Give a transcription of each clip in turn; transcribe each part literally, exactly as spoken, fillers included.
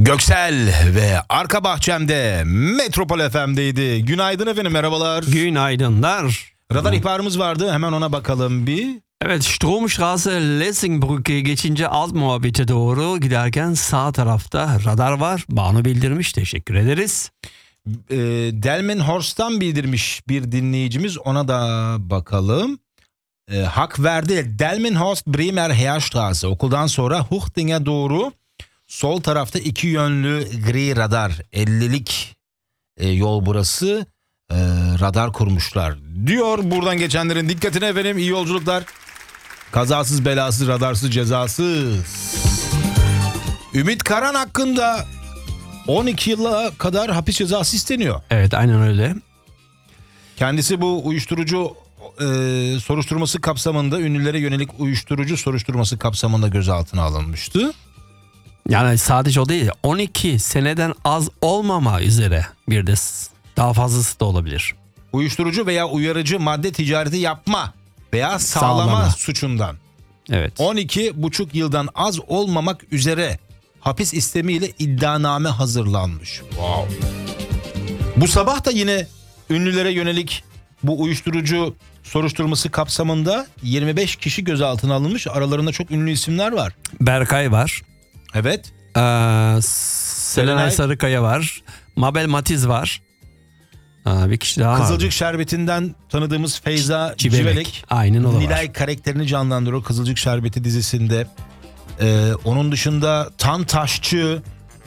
Göksel ve arka bahçemde Metropol F M'deydi. Günaydın efendim, merhabalar. Günaydınlar. Radar ihbarımız vardı, hemen ona bakalım bir. Evet, Stromstraße Lessingbrücke geçince alt muhabbete doğru giderken sağ tarafta radar var. Banu bildirmiş, teşekkür ederiz. E, Delmenhorst'tan bildirmiş bir dinleyicimiz, ona da bakalım. E, hak verdi. Delmenhorst Bremer Heerstraße, okuldan sonra Huchting'e doğru sol tarafta iki yönlü gri radar, ellilik e, yol burası. E, radar kurmuşlar diyor. Buradan geçenlerin dikkatine efendim, iyi yolculuklar. Kazasız belasız, radarsız cezasız. Ümit Karan hakkında on iki yıla kadar hapis cezası isteniyor. Evet, aynen öyle. Kendisi bu uyuşturucu e, soruşturması kapsamında, ünlülere yönelik uyuşturucu soruşturması kapsamında gözaltına alınmıştı. Yani sadece o değil, on iki seneden az olmama üzere bir de daha fazlası da olabilir. Uyuşturucu veya uyarıcı madde ticareti yapma veya sağlama, Sağlama. suçundan Evet. on iki buçuk yıldan az olmamak üzere hapis istemiyle iddianame hazırlanmış. Wow. Bu sabah da yine ünlülere yönelik bu uyuşturucu soruşturması kapsamında yirmi beş kişi gözaltına alınmış. Aralarında çok ünlü isimler var. Berkay var. Evet. Ee, Selenay Sarıkaya var. Mabel Matiz var. Aa, bir kişi daha var. Kızılcık Şerbeti'nden tanıdığımız Feyza Civelek. Civelek. Aynen o da Nilay var. karakterini canlandırıyor Kızılcık Şerbeti dizisinde. Ee, onun dışında Tan Taşçı,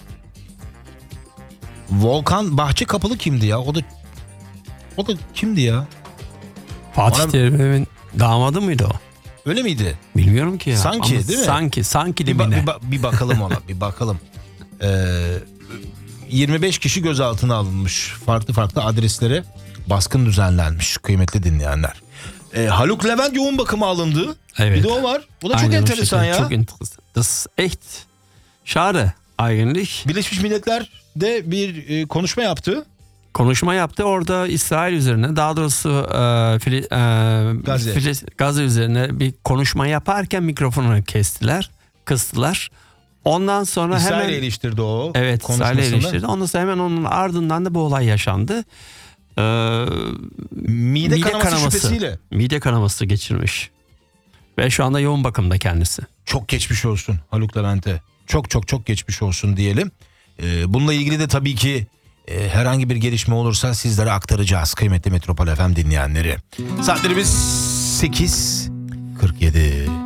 Volkan Bahçekapılı kimdi ya? O da o da kimdi ya? Fatih Ona... Terim'in damadı mıydı o? Öyle miydi? Bilmiyorum ki ya. Sanki, Ama değil mi? Sanki, sanki Bir, ba- dibine. bir, ba- bir bakalım ona, bir bakalım. Ee, yirmi beş kişi gözaltına alınmış. Farklı farklı adreslere baskın düzenlenmiş kıymetli dinleyenler. Ee, Haluk Levent yoğun bakıma alındı. Evet. Bir de o var. Bu da çok Aynen o enteresan şekilde. ya. Çok enteresan. Das ist echt schade eigentlich. Birleşmiş Milletler de bir e, konuşma yaptı. Konuşma yaptı orada İsrail üzerine, daha doğrusu e, Fili, e, Gazze. Fili, Gazze üzerine bir konuşma yaparken mikrofonu kestiler, kıstılar. Ondan sonra İsrail hemen eleştirdi o evet, İsrail konuşmasında. eleştirdi. Ondan sonra hemen onun ardından da bu olay yaşandı. Ee, Mide, mide kanaması, kanaması şüphesiyle. Mide kanaması geçirmiş. Ve şu anda yoğun bakımda kendisi. Çok geçmiş olsun Haluk Levent'e. Çok çok çok geçmiş olsun diyelim. Ee, bununla ilgili de tabii ki e, herhangi bir gelişme olursa sizlere aktaracağız kıymetli Metropol F M dinleyenleri. Saatlerimiz sekiz kırk yedi.